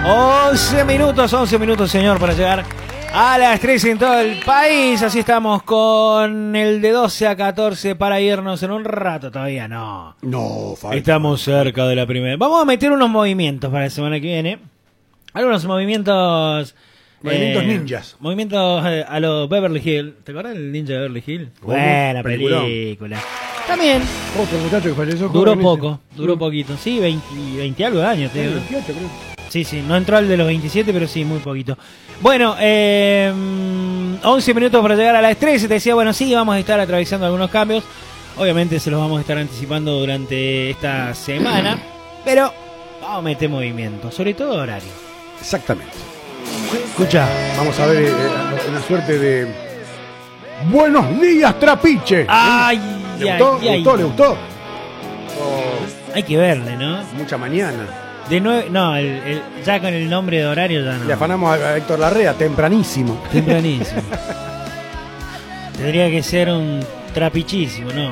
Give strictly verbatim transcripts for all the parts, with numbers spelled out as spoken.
once minutos, once minutos, señor, para llegar a las tres en todo el país. Así estamos con el de doce a catorce para irnos en un rato. Todavía no. No, falta. Estamos cerca de la primera. Vamos a meter unos movimientos para la semana que viene. Algunos movimientos... Movimientos eh, ninjas. Movimientos eh, a los Beverly Hills. ¿Te acuerdas del ninja de Beverly Hills? ¿Cómo? Buena Peliculón. película. También Otro muchacho que falleció duró joven poco, ese. duró poquito. Sí, veinte, veinte algo de años. Sí, Tío. veintiocho, creo. Sí, sí, no entró al de los veintisiete, pero sí, muy poquito. Bueno, eh, once minutos para llegar a las trece. Te decía, bueno, sí, vamos a estar atravesando algunos cambios. Obviamente se los vamos a estar anticipando durante esta semana. Pero vamos a meter movimiento, sobre todo horario. Exactamente. Escucha. Vamos a ver eh, una suerte de... Buenos días, Trapiche. Ay, ¿Le ay, gustó? ay, ¿Le ay. gustó? ¿Le gustó? Oh, Hay que verle, ¿no? mucha mañana. De nueve, no, el, el- ya con el nombre de horario ya no. Le afanamos a, a Héctor Larrea, tempranísimo. Tempranísimo. Tendría que ser un trapichísimo, ¿no?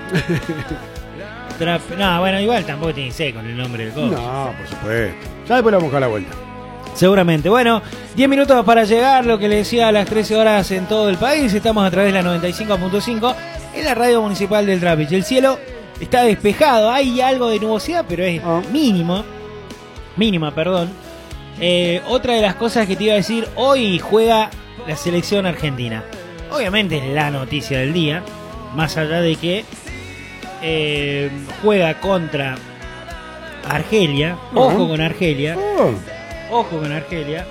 Trap... No, bueno, igual tampoco tiene que ser con el nombre del coach. No, por supuesto. Ya después le vamos a buscar la vuelta. Seguramente. Bueno, diez minutos para llegar, lo que le decía, a las trece horas en todo el país. Estamos a través de la noventa y cinco punto cinco en la radio municipal del Trapiche. El cielo está despejado, hay algo de nubosidad, pero es Ah. mínimo. Mínima, perdón. Eh, otra de las cosas que te iba a decir, hoy juega la selección argentina. Obviamente es la noticia del día, más allá de que eh, juega contra Argelia. Ojo Ajá. con Argelia. Oh, Ojo con Argelia.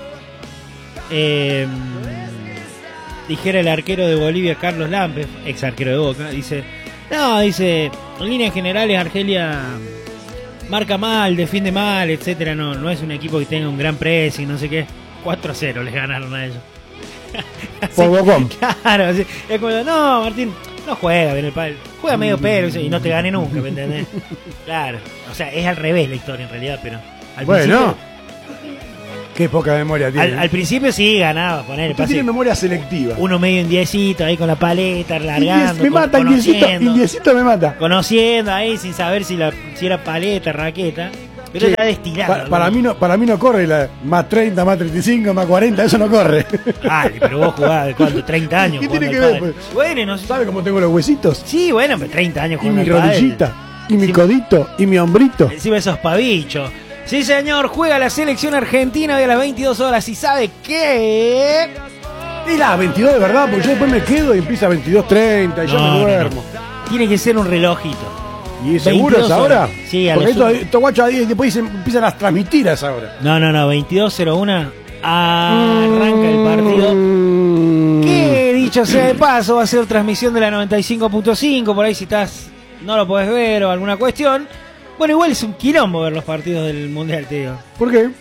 Eh, dijera el arquero de Bolivia, Carlos Lampes, ex arquero de Boca, dice, no, dice, en líneas generales Argelia marca mal, defiende mal, etcétera. No, no es un equipo que tenga un gran pressing, no sé qué. cuatro a cero les ganaron a ellos. Así, por Bocón. claro, así, es como, no, Martín, no juega bien el palo, juega medio pelo y no te gane nunca, ¿me entendés? Claro, o sea, es al revés la historia en realidad, pero al Bueno, principio... qué poca memoria tiene. Al, al principio sí ganaba, poner Usted tiene memoria selectiva. uno medio indiecito ahí con la paleta, Indies- largando, me con- mata, indiecito, conociendo, indiecito me mata. conociendo ahí sin saber si, la, si era paleta, raqueta, pero Sí, ya destilando. Pa- para, mí no, para mí no corre la más treinta, más treinta y cinco, más cuarenta, eso no corre. Dale, pero vos jugabas de cuánto, treinta años. ¿Qué jugando tiene al que ver, pádel. pues? Bueno, no sé. ¿Sabe cómo tengo los huesitos? Sí, bueno, pero treinta años Y jugando mi al pádel. rodillita, y mi Sí. codito, y mi hombrito. Encima esos pavichos. Sí, señor, juega la selección argentina hoy a las veintidós horas. ¿Y sabe qué? Y la veintidós de verdad, porque yo después me quedo y empieza a veintidós treinta y yo No, me no, duermo. no. Tiene que ser un relojito. ¿Y seguro es veintidós ahora? horas. Sí, a porque lo estos, sumo. estos guachos ahí después se empiezan a transmitir a esa hora. No, no, no, veintidós cero uno. Arranca el partido. Mm. Que dicho sea de paso, va a ser transmisión de la noventa y cinco punto cinco. Por ahí si estás, no lo podés ver o alguna cuestión. Bueno, igual es un quilombo ver los partidos del Mundial, te digo. ¿Por qué?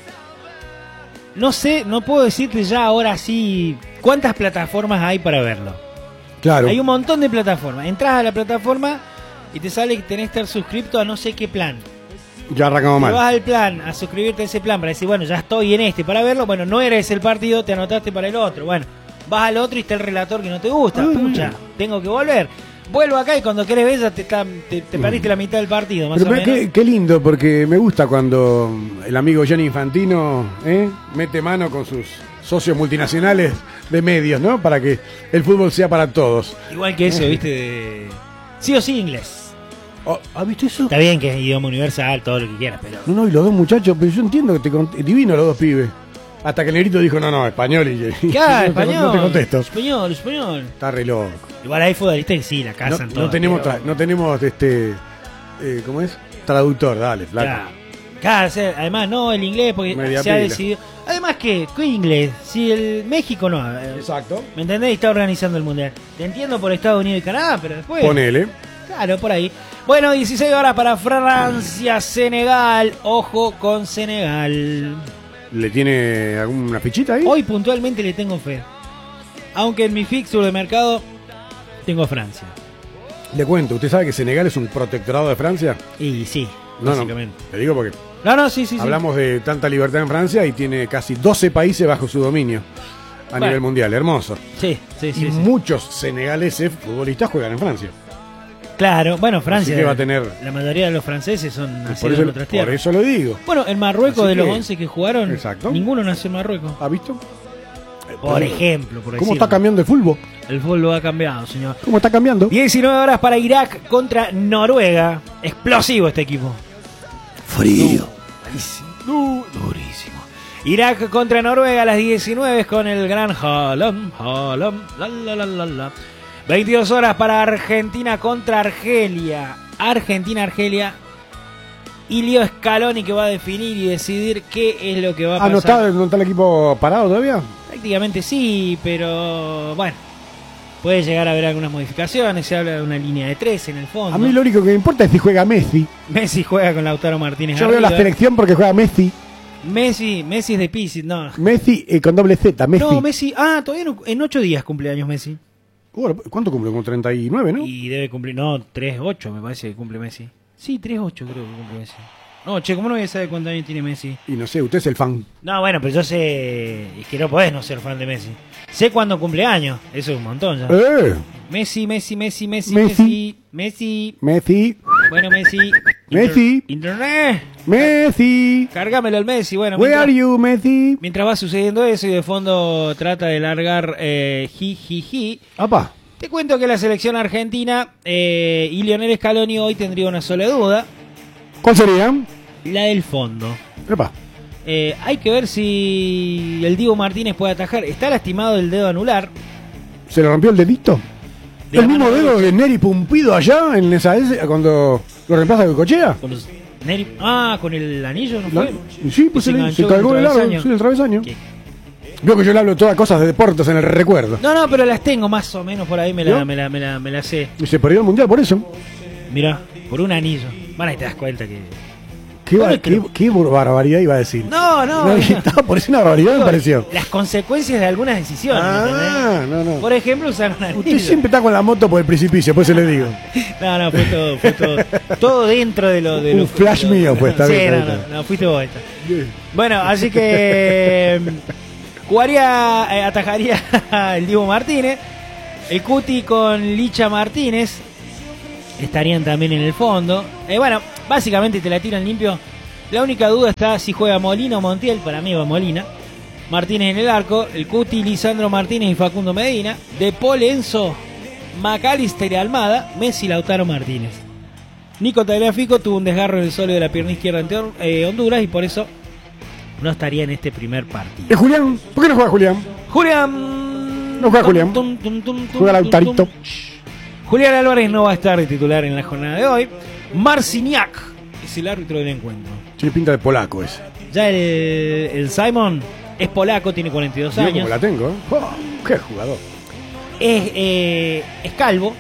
No sé, no puedo decirte ya ahora sí cuántas plataformas hay para verlo. Claro. Hay un montón de plataformas. Entras a la plataforma y te sale que tenés que estar suscripto a no sé qué plan. Ya arrancamos Te vas mal. al plan, a suscribirte a ese plan para decir, bueno, ya estoy en este para verlo. Bueno, no eres el partido, te anotaste para el otro. Bueno, vas al otro y está el relator que no te gusta. Ah. Pucha, tengo que volver. Vuelvo acá y cuando querés ver ya te, está- te, te perdiste la mitad del partido, más Pero o me- menos. qué, qué lindo, porque me gusta cuando el amigo Gianni Infantino ¿eh? mete mano con sus socios multinacionales de medios, ¿no? Para que el fútbol sea para todos. Igual que eso, viste, de... sí o sí inglés. Oh, ¿has visto eso? Está bien que es idioma universal, todo lo que quieras, pero... No, no, y los dos muchachos, pero yo entiendo que te cont- divino los dos pibes. Hasta que el negrito dijo, no, no, español y, y Claro, no, te, español. no te contesto. Español, español. Está re loco. Igual hay futbolistas que sí, la No, casan no todas, tenemos, pero- tra- no tenemos este, eh, ¿cómo es? Traductor, dale, flaco. Claro. Claro, o sea, además no el inglés porque Media se ha pila. decidido. Además que, ¿qué inglés? Si el México no, eh, Exacto. ¿me entendés? Está organizando el mundial. Te entiendo por Estados Unidos y Canadá, pero después. Ponele. Claro, por ahí. Bueno, dieciséis horas para Francia, Senegal. Ojo con Senegal. ¿Le tiene alguna fichita ahí? Hoy puntualmente le tengo fe. Aunque en mi fixture de mercado tengo Francia. Le cuento, ¿usted sabe que Senegal es un protectorado de Francia? Y sí, No, no, básicamente. le digo porque No, no, sí, sí, sí. hablamos de tanta libertad en Francia y tiene casi doce países bajo su dominio a Bueno. nivel mundial, hermoso. Sí, sí, sí. y sí. muchos senegaleses futbolistas juegan en Francia. Claro, bueno, Francia. Así que va a tener. La mayoría de los franceses son nacidos Por eso, en otras tierras. por eso lo digo. Bueno, en Marruecos, Así de los que- once que jugaron, Exacto. ninguno nació en Marruecos. ¿Ha visto? Por ejemplo, por ¿Cómo decirlo. está cambiando el fútbol? El fútbol ha cambiado, señor. ¿Cómo está cambiando? diecinueve horas para Irak contra Noruega. Explosivo este equipo. Frío. Du- Durísimo. Irak contra Noruega a las diecinueve con el gran Haaland. Haaland. La, la, la, la, la. veintidós horas para Argentina contra Argelia. Argentina-Argelia. Y Leo Scaloni que va a definir y decidir qué es lo que va a Ah, pasar. ¿no está, ¿no está el equipo parado todavía? Prácticamente sí, pero bueno. Puede llegar a haber algunas modificaciones. Se habla de una línea de tres en el fondo. A mí lo único que me importa es si juega Messi. Messi juega con Lautaro Martínez. Yo veo la arriba. selección porque juega Messi. Messi, Messi es de Piscis, no. Messi eh, con doble Z, Messi. No, Messi. Ah, todavía no, en ocho días cumpleaños Messi. Bueno, ¿cuánto cumple? Como treinta y nueve, ¿no? Y debe cumplir, no, tres ocho me parece que cumple Messi. Sí, tres ocho creo que cumple Messi. No, che, ¿cómo no voy a saber cuántos años tiene Messi? Y no sé, usted es el fan. No, bueno, pero yo sé. Es que no podés no ser fan de Messi. Sé cuándo cumple años, eso es un montón ya. ¡Eh! Messi, Messi, Messi, Messi, Messi. Messi, Messi. Messi. Bueno, Messi. Messi. Internet. Messi. Cárgamelo al Messi, bueno. Where mientras- are you, Messi? Mientras va sucediendo eso y de fondo trata de largar eh, ji, ji, ji, Apa. te cuento que la selección argentina eh, y Lionel Scaloni hoy tendría una sola duda, ¿Cuál sería? la del fondo. Epa. Eh, hay que ver si el Diego Martínez puede atajar. Está lastimado el dedo anular. ¿Se le rompió el dedito? De ¿El la mismo mano dedo derecha. de Neri Pumpido allá en esa ese, cuando lo reemplaza con Cochea? Con los Neri- ah, con el anillo, ¿no La- fue? Sí, pues se se, le, enganchó se cargó con el el largo, travesaño. sí, el travesaño. ¿Qué? Veo que yo le hablo todas cosas de deportes en el recuerdo. No, no, pero las tengo más o menos por ahí, me la, ¿No? me la, me la, me la sé. Y se perdió el mundial por eso. Mirá, por un anillo. Bueno, ahí te das cuenta que... ¿Qué, Bueno, ba- creo- qué- qué barbaridad iba a decir? No, no. No, no. estaba por decir una barbaridad, me pareció. Las consecuencias de algunas decisiones, Ah, ¿entendés? no, no. Por ejemplo, usar una Usted siempre está con la moto por el precipicio, pues se le digo. No, no, fue todo, fue todo, todo dentro de lo de Un lo- flash de lo- mío, pues, está sí, bien, no, está no, bien. no, fuiste vos esta. Bueno, así que mm, jugaría, eh, atajaría el Diego Martínez, el Cuti con Licha Martínez, estarían también en el fondo. Eh, bueno, básicamente te la tiran limpio. La única duda está si juega Molina o Montiel, para mí va Molina. Martínez en el arco, el Cuti, Lisandro Martínez y Facundo Medina. De Paul, Enzo, Macalister y Almada, Messi, Lautaro Martínez. Nico Tagliafico tuvo un desgarro en el solo de la pierna izquierda ante eh, Honduras y por eso no estaría en este primer partido. ¿Es Julián? ¿Por qué no juega Julián? Julián. No juega Julián. Tum, tum, tum, tum, Juega tum, Lautarito. tum. Julián Álvarez no va a estar de titular en la jornada de hoy. Marciniak es el árbitro del encuentro. Tiene pinta de polaco ese. Ya el, el Simon es polaco, tiene cuarenta y dos Mira años. cómo la tengo, ¿eh? Oh, ¡qué jugador! Es, eh, es calvo.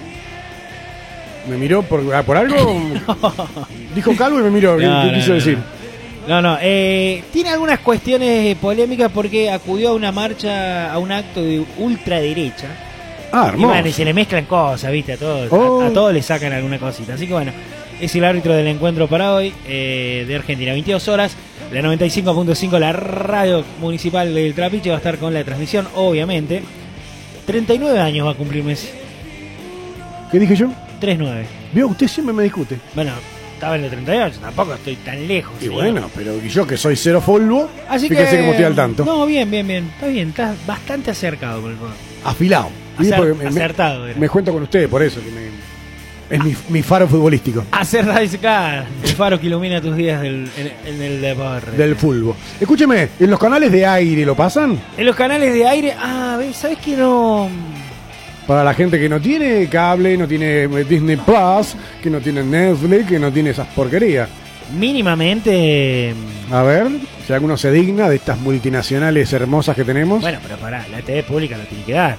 ¿Me miró por, ah, por algo? Dijo calvo y me miró. ¿Qué, No, qué no, quiso no, decir? No, no. eh, tiene algunas cuestiones polémicas porque acudió a una marcha, a un acto de ultraderecha. Ah, Y hermoso. bueno, y se le mezclan cosas, ¿viste? A todos, Oh. a, a todos le sacan alguna cosita. Así que bueno, es el árbitro del encuentro para hoy eh, de Argentina. veintidós horas, la noventa y cinco punto cinco, la radio municipal del Trapiche va a estar con la transmisión, obviamente. treinta y nueve años va a cumplir Messi. ¿Qué dije yo? treinta y nueve. Vio, usted siempre me discute. Bueno, estaba en el treinta y ocho, tampoco estoy tan lejos. Y señor. bueno, pero y yo que soy cero polvo, Así fíjese que, cómo estoy al tanto. No, bien, bien, bien. Está bien, estás bastante acercado con el juego. Afilado. Acer- Y porque me- me- acertado era. Me, cuento con ustedes, por eso que me- es mi, mi faro futbolístico Hacer radio acá, el faro que ilumina tus días del, en, en el deporte. del fútbol. Escúcheme, ¿en los canales de aire lo pasan? En los canales de aire, ah, ¿ves? ¿Sabes que no? Para la gente que no tiene cable, no tiene Disney Plus, que no tiene Netflix, que no tiene esas porquerías. Mínimamente. A ver, si alguno se digna de estas multinacionales hermosas que tenemos. Bueno, pero pará, la T V pública lo tiene que dar.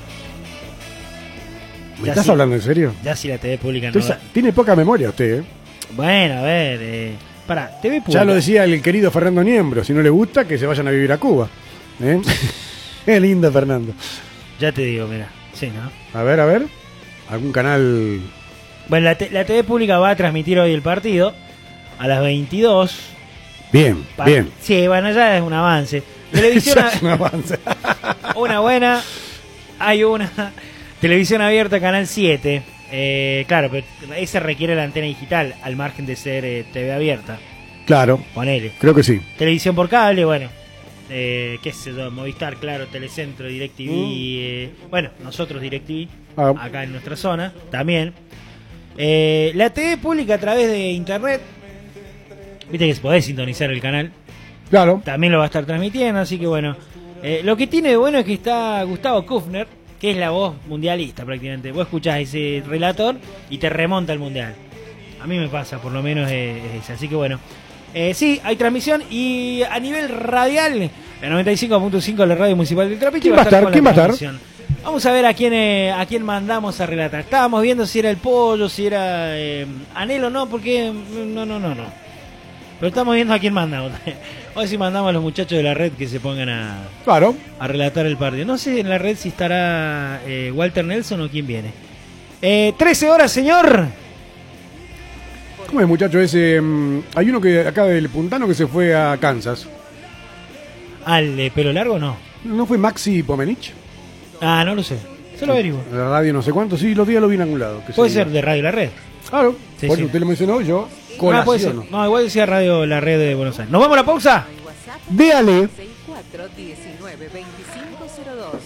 ¿Me ya estás sí. hablando en serio? Ya si la T V pública no. Entonces, da- tiene poca memoria usted, ¿eh? Bueno, a ver, eh, pará, T V pública. Ya lo decía el querido Fernando Niembro, si no le gusta, que se vayan a vivir a Cuba. ¿Eh? Qué lindo, Fernando. Ya te digo, mira. Sí, ¿no? A ver, a ver. ¿Algún canal? Bueno, la, T- la T V pública va a transmitir hoy el partido a las veintidós. Bien, Pa- bien. Sí, bueno, ya es un avance. Televisión, Ya es un avance. a- una buena. Hay una. Televisión abierta, Canal siete. Eh, claro, pero ese requiere la antena digital, al margen de ser eh, T V abierta. Claro. Ponele. Creo que sí. Televisión por cable, bueno. Eh, qué sé yo, Movistar, claro, Telecentro, DirecTV. Mm. Eh, bueno, nosotros DirecTV, ah. acá en nuestra zona, también. Eh, la T V pública a través de internet. Viste que se podés sintonizar el canal. Claro. También lo va a estar transmitiendo, así que bueno. Eh, lo que tiene de bueno es que está Gustavo Kufner, que es la voz mundialista prácticamente. Vos escuchás ese relator y te remonta al mundial. A mí me pasa, por lo menos es, es ese. Así que bueno. Eh, sí, hay transmisión y a nivel radial, el noventa y cinco punto cinco de la radio municipal del Trapiche. ¿Quién va a estar? ¿Quién va a estar? Vamos a ver a quién eh, a quién mandamos a relatar. Estábamos viendo si era el Pollo, si era eh, Anelo, no, porque no, no, no, no. Pero estamos viendo a quién mandamos. Hoy sí mandamos a los muchachos de la red que se pongan a, claro, a relatar el partido. No sé en la red si estará eh, Walter Nelson o quién viene. Eh, trece horas, señor. ¿Cómo es, muchacho ese? Um, hay uno que acá del Puntano que se fue a Kansas. ¿Al de pelo largo no? ¿No fue Maxi Pomenich? Ah, no lo sé. Se lo averiguo. De la radio no sé cuánto. Sí, los días lo vi en algún lado. Puede ser de Radio La Red. Claro. Sí, por sí. eso usted lo mencionó, yo ah, puede ser. No, igual decía Radio La Red de Buenos Aires. ¿Nos vamos a la pausa? Déale. seis cuatro uno nueve dos cinco cero dos.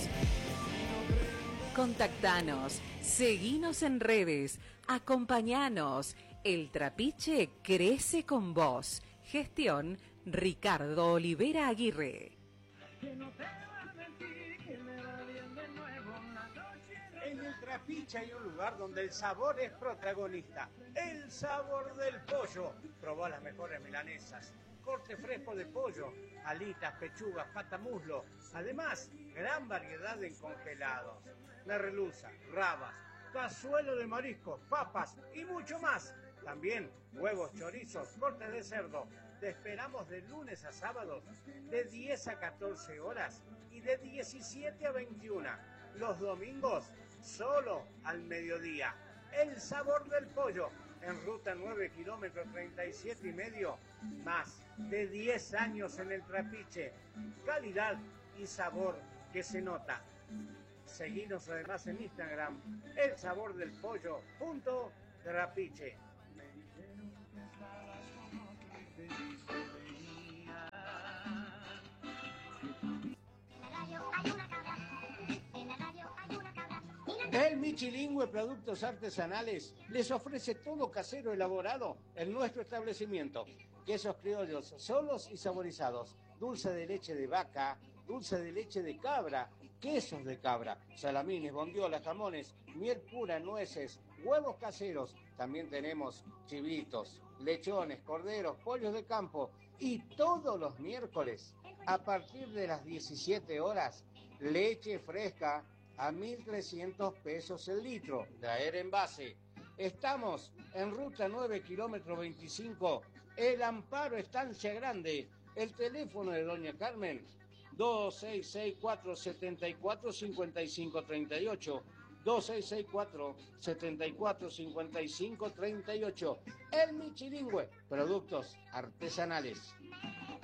Contactanos, seguinos en redes, acompañanos. El Trapiche crece con vos. Gestión Ricardo Olivera Aguirre. En el Trapiche hay un lugar donde el sabor es protagonista. El sabor del pollo. Probá las mejores milanesas. Corte fresco de pollo, alitas, pechugas, patamuslo. Además, gran variedad de congelados. Merluza, rabas, cazuelo de mariscos, papas y mucho más. También huevos, chorizos, cortes de cerdo. Te esperamos de lunes a sábados de diez a catorce horas y de diecisiete a veintiuna. Los domingos solo al mediodía. El sabor del pollo en ruta nueve kilómetros treinta y siete y medio. Más de diez años en el Trapiche. Calidad y sabor que se nota. Seguinos además en Instagram, el sabor del pollo punto Trapiche. El Michilingüe Productos Artesanales les ofrece todo casero elaborado en nuestro establecimiento. Quesos criollos solos y saborizados, dulce de leche de vaca, dulce de leche de cabra, quesos de cabra, salamines, bondiolas, jamones, miel pura, nueces, huevos caseros. También tenemos chivitos, lechones, corderos, pollos de campo. Y todos los miércoles, a partir de las diecisiete horas, leche fresca a mil trescientos pesos el litro, traer envase. Estamos en ruta nueve, kilómetro veinticinco, El Amparo, Estancia Grande. El teléfono de doña Carmen, dos seis seis cuatro, siete cuatro, cinco cinco tres ocho, dos seis seis cuatro, siete cuatro, cinco cinco tres ocho. El Michilingüe, productos artesanales.